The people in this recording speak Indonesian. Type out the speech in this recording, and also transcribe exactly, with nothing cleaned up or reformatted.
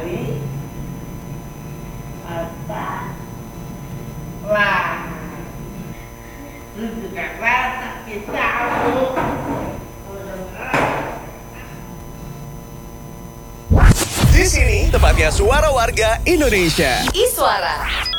kali patah lah terus juga sakit tahu. Di sini tempatnya suara warga Indonesia. Iswara.